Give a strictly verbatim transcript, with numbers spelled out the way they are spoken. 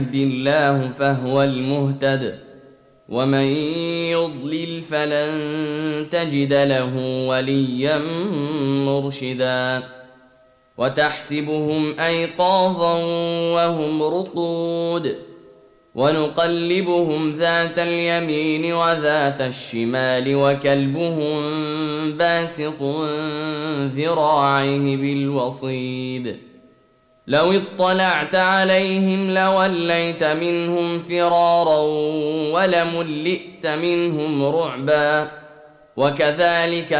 الله فهو المهتد ومن يضلل فلن تجد له وليا مرشدا وتحسبهم أيقاظا وهم رقود ونقلبهم ذات اليمين وذات الشمال وكلبهم باسط ذراعيه بالوصيد لو اطلعت عليهم لوليت منهم فرارا ولملئت منهم رعبا وكذلك